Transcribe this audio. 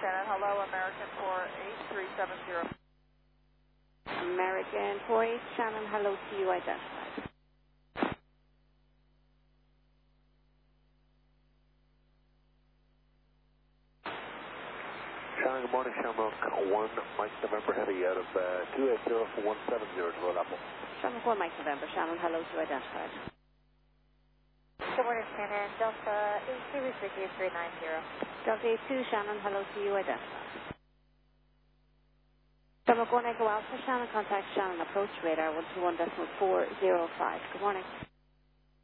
Shannon, hello, American 48370. American 48, Shannon, hello to you, identified. Shannon, good morning, Shamrock 1, Mike November Heavy out of 280 for 170 to Road Apple. Shamrock 1, Mike November, Shannon, hello to you, identified. Good morning, Shannon, Delta 82 is with you, 390. Delta 82, Shannon, hello to you, identified. Shamrock 1, Echo Alpha, Shannon, contact Shannon, approach radar 121.405. Good morning.